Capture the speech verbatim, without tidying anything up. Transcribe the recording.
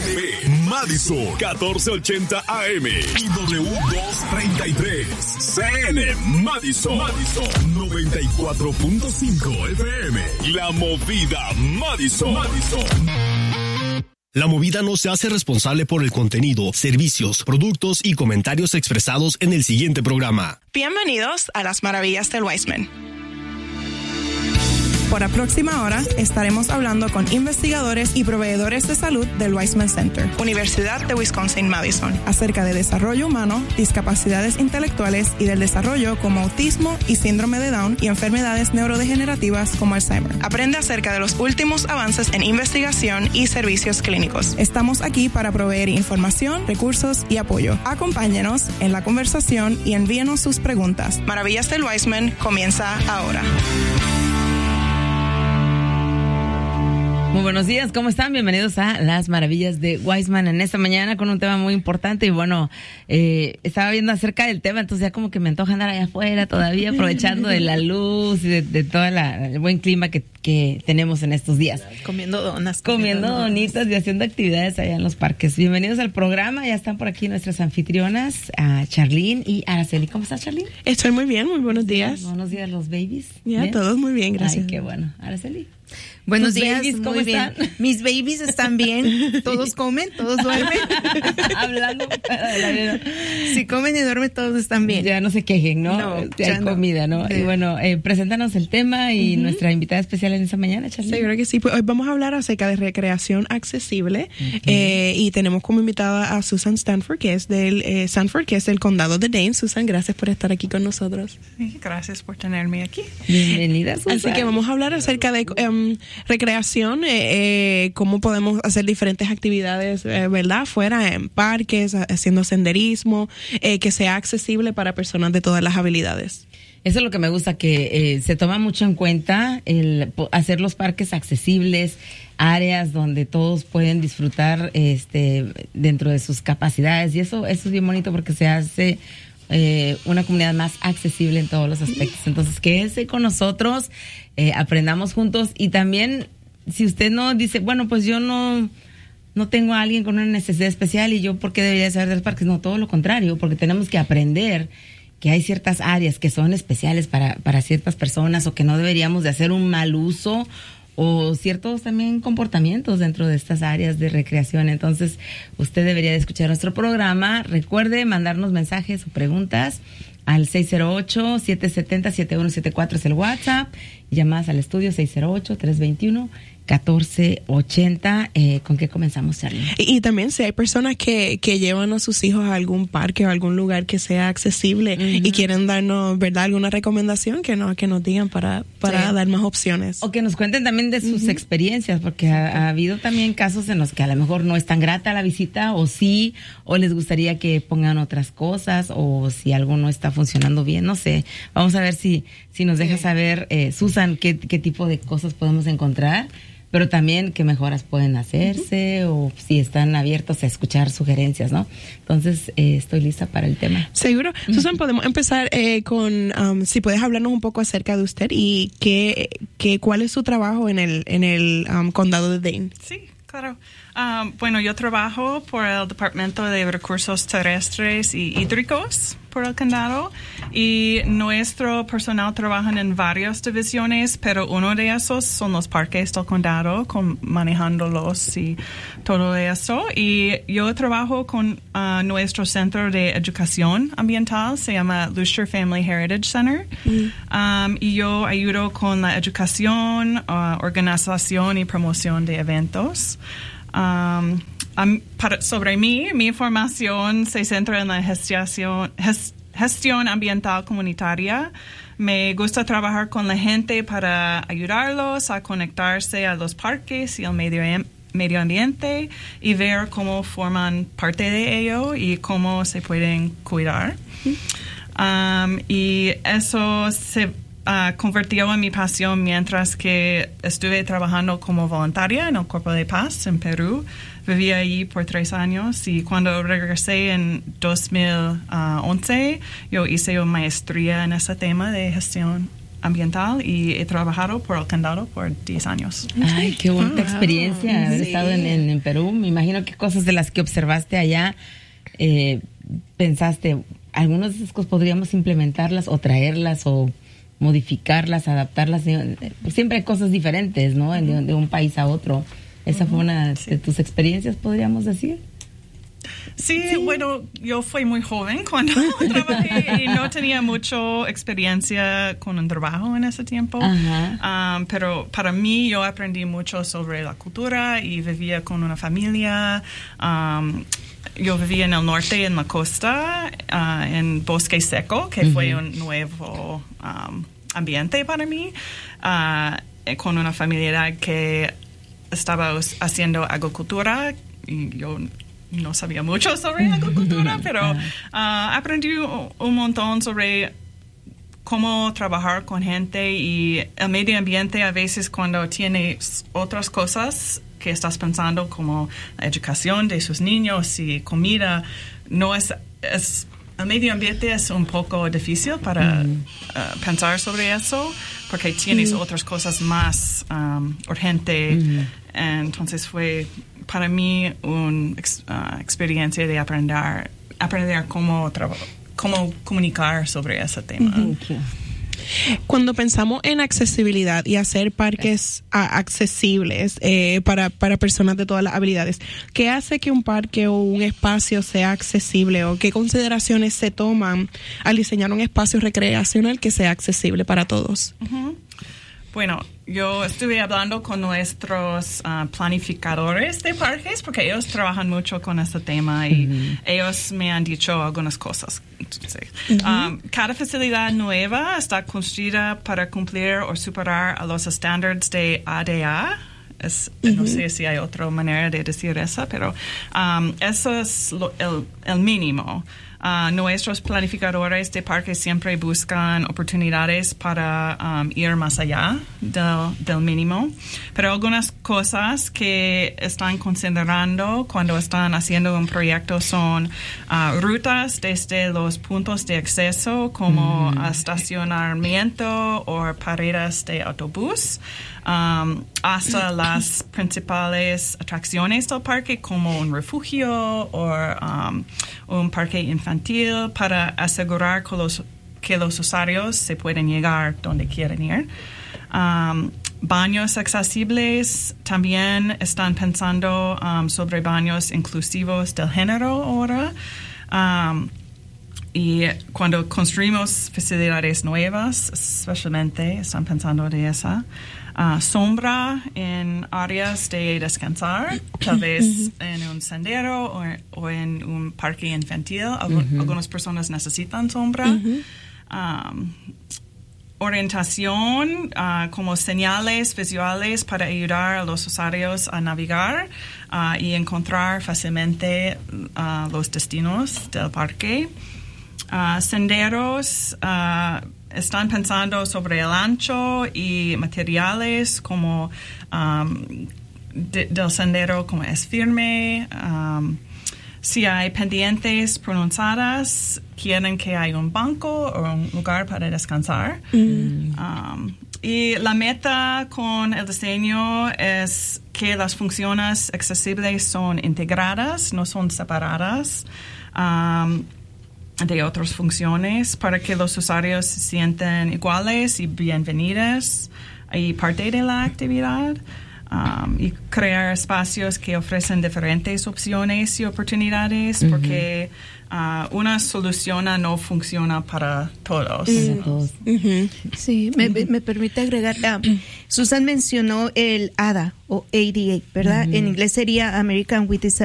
P, Madison, catorce ochenta A M y W doscientos treinta y tres, C N, Madison, Madison, noventa y cuatro punto cinco F M, La Movida, Madison, Madison. La Movida no se hace responsable por el contenido, servicios, productos y comentarios expresados en el siguiente programa. Bienvenidos a las maravillas del Weissman. Por la próxima hora estaremos hablando con investigadores y proveedores de salud del Weissman Center, Universidad de Wisconsin-Madison, acerca de desarrollo humano, discapacidades intelectuales y del desarrollo como autismo y síndrome de Down y enfermedades neurodegenerativas como Alzheimer. Aprende acerca de los últimos avances en investigación y servicios clínicos. Estamos aquí para proveer información, recursos y apoyo. Acompáñenos en la conversación y envíenos sus preguntas. Maravillas del Weissman comienza ahora. Muy buenos días, ¿cómo están? Bienvenidos a Las Maravillas de Weissman en esta mañana con un tema muy importante y bueno, eh, estaba viendo acerca del tema, entonces ya como que me antoja andar allá afuera todavía aprovechando de la luz y de, de todo el buen clima que, que tenemos en estos días. Comiendo donas. Comiendo, comiendo donitas y haciendo actividades allá en los parques. Bienvenidos al programa, ya están por aquí nuestras anfitrionas, a Charlene y Araceli. ¿Cómo estás, Charlene? Estoy muy bien, muy buenos días. Buenos días los babies. Ya, ¿Bien? Todos muy bien, gracias. Ay, qué bueno. Araceli. Buenos ¿Tus días, babies, muy bien. están? Mis babies están bien, todos comen, todos duermen. Hablando de la vida. Si comen y duermen, todos están bien. Ya no se quejen, ¿no? No, ya hay no. comida, ¿no? Sí. Y bueno, eh, preséntanos el tema y Uh-huh. nuestra invitada especial en esta mañana, Charlie. Seguro que sí. Pues hoy vamos a hablar acerca de recreación accesible. Okay. eh, y tenemos como invitada a Susan Stanford, que es del eh, Sanford, que es del condado de Dane. Susan, gracias por estar aquí con nosotros. Gracias por tenerme aquí. Bienvenida, Susan. Así que vamos a hablar acerca de um, recreación, eh, eh, cómo podemos hacer diferentes actividades, eh, ¿verdad? Fuera, en parques, haciendo senderismo, eh, que sea accesible para personas de todas las habilidades. Eso es lo que me gusta, que eh, se toma mucho en cuenta el po- hacer los parques accesibles, áreas donde todos pueden disfrutar este dentro de sus capacidades, y eso, eso es bien bonito porque se hace eh, una comunidad más accesible en todos los aspectos. Entonces, quédese con nosotros, eh, aprendamos juntos, y también, si usted no dice, bueno, pues yo no... no tengo a alguien con una necesidad especial y yo por qué debería saber de los parques, no, todo lo contrario, porque tenemos que aprender que hay ciertas áreas que son especiales para, para ciertas personas, o que no deberíamos de hacer un mal uso, o ciertos también comportamientos dentro de estas áreas de recreación. Entonces, usted debería de escuchar nuestro programa. Recuerde mandarnos mensajes o preguntas al seis cero ocho, siete siete cero, siete uno siete cuatro, es el WhatsApp, y llamadas al estudio seis cero ocho, tres dos uno, uno cuatro ocho cero. Eh, ¿Con qué comenzamos, Charlie? Y, y también si hay personas que, que llevan a sus hijos a algún parque o algún lugar que sea accesible, uh-huh, y quieren darnos, ¿verdad?, alguna recomendación, que nos, que nos digan para, para sí. dar más opciones. O que nos cuenten también de sus uh-huh. experiencias, porque ha, ha habido también casos en los que a lo mejor no es tan grata la visita, o sí, o les gustaría que pongan otras cosas, o si algo no está funcionando bien, no sé. Vamos a ver si, si nos deja sí. saber, eh, Susan, qué, qué tipo de cosas podemos encontrar, pero también qué mejoras pueden hacerse, uh-huh, o si están abiertos a escuchar sugerencias, ¿no? Entonces, eh, estoy lista para el tema. Seguro. Uh-huh. Susan, podemos empezar eh, con, um, si puedes hablarnos un poco acerca de usted y qué, qué, cuál es su trabajo en el, en el um, condado de Dane. Sí, claro. Um, bueno, yo trabajo por el Departamento de Recursos Terrestres y Hídricos por el condado, y nuestro personal trabaja en varias divisiones, pero uno de esos son los parques del condado, con, manejándolos y todo eso. Y yo trabajo con uh, nuestro centro de educación ambiental, se llama Lusher Family Heritage Center, mm. um, y yo ayudo con la educación, uh, organización y promoción de eventos. Um, um, para, sobre mí, mi formación se centra en la gestión, gest, gestión ambiental comunitaria. Me gusta trabajar con la gente para ayudarlos a conectarse a los parques y al medio, medio ambiente, y ver cómo forman parte de ello y cómo se pueden cuidar. Um, y eso se Uh, convirtió en mi pasión mientras que estuve trabajando como voluntaria en el Cuerpo de Paz en Perú. Viví allí por tres años, y cuando regresé en dos mil once, yo hice una maestría en ese tema de gestión ambiental y he trabajado por el condado por diez años. Ay, qué bonita experiencia haber sí. estado en, en, en Perú. Me imagino que cosas de las que observaste allá, eh, pensaste, algunas de esas cosas podríamos implementarlas o traerlas o modificarlas, adaptarlas. Siempre hay cosas diferentes, ¿no? Uh-huh. De, de un país a otro. ¿Esa uh-huh. fue una de sí. tus experiencias, podríamos decir? Sí, sí, bueno, yo fui muy joven cuando trabajé y no tenía mucha experiencia con un trabajo en ese tiempo. Uh-huh. Um, pero para mí yo aprendí mucho sobre la cultura y vivía con una familia. Um, yo vivía en el norte, en la costa, uh, en Bosque Seco, que uh-huh. fue un nuevo um, ambiente para mí, uh, con una familia que estaba haciendo agricultura y yo no sabía mucho sobre agricultura, pero uh, aprendí un montón sobre cómo trabajar con gente y el medio ambiente a veces cuando tienes otras cosas que estás pensando como la educación de sus niños y comida, no es, es el medio ambiente es un poco difícil para mm. uh, pensar sobre eso porque tienes mm. otras cosas más um, urgentes. Mm. Entonces fue para mí una uh, experiencia de aprender, aprender cómo, traba- cómo comunicar sobre ese tema. Uh-huh. Cuando pensamos en accesibilidad y hacer parques a- accesibles eh, para, para personas de todas las habilidades, ¿qué hace que un parque o un espacio sea accesible o qué consideraciones se toman al diseñar un espacio recreacional que sea accesible para todos? Uh-huh. Bueno, yo estuve hablando con nuestros uh, planificadores de parques porque ellos trabajan mucho con este tema y uh-huh. ellos me han dicho algunas cosas. Sí. Uh-huh. Um, cada facilidad nueva está construida para cumplir o superar a los estándares de A D A. Es, uh-huh. No sé si hay otra manera de decir eso, pero um, eso es lo, el, el mínimo. Uh, nuestros planificadores de parques siempre buscan oportunidades para um, ir más allá del, del mínimo, pero algunas cosas que están considerando cuando están haciendo un proyecto son uh, rutas desde los puntos de acceso como mm. estacionamiento o paradas de autobús um, hasta las principales atracciones del parque como un refugio o um, un parque infantil para asegurar que los, que los usuarios se pueden llegar donde quieren ir. Um, baños accesibles, también están pensando um, sobre baños inclusivos del género ahora. Um, y cuando construimos facilidades nuevas, especialmente están pensando de esa. Uh, sombra en áreas de descansar, tal vez en un sendero o, o en un parque infantil. Algun, uh-huh. Algunas personas necesitan sombra. Uh-huh. Um, orientación uh, como señales visuales para ayudar a los usuarios a navegar uh, y encontrar fácilmente uh, los destinos del parque. Uh, senderos uh, están pensando sobre el ancho y materiales como um, de, del sendero como es firme. Um, si hay pendientes pronunciadas, quieren que haya un banco o un lugar para descansar. Mm. Um, y la meta con el diseño es que las funciones accesibles son integradas, no son separadas. Um, de otras funciones para que los usuarios se sientan iguales y bienvenidos y parte de la actividad um, y crear espacios que ofrecen diferentes opciones y oportunidades uh-huh. porque uh, una solución no funciona para todos. Uh-huh. Uh-huh. Sí, me, me permite agregar, uh, Susan mencionó el A D A o A D A, ¿verdad? Uh-huh. En inglés sería American with Disabilities